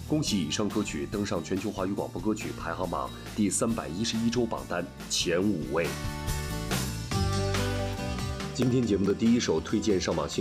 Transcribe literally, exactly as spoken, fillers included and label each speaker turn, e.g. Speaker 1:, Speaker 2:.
Speaker 1: 恭喜以上歌曲登上全球华语广播歌曲排行榜第三百一十一周榜单前五位。今天节目的第一首推荐上榜新